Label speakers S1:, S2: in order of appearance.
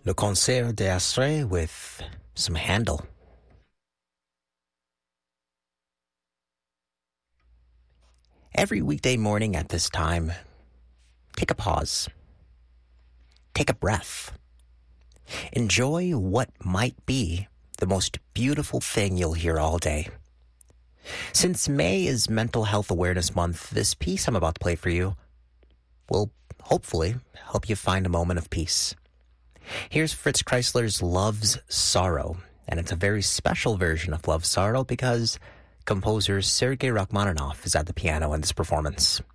S1: Le Concert des Astres with some Handel. Every weekday morning at this time, take a pause. Take a breath. Enjoy what might be the most beautiful thing you'll hear all day. Since May is Mental Health Awareness Month, this piece I'm about to play for you will hopefully help you find a moment of peace. Here's Fritz Kreisler's Love's Sorrow, and it's a very special version of Love's Sorrow because composer Sergei Rachmaninoff is at the piano in this performance.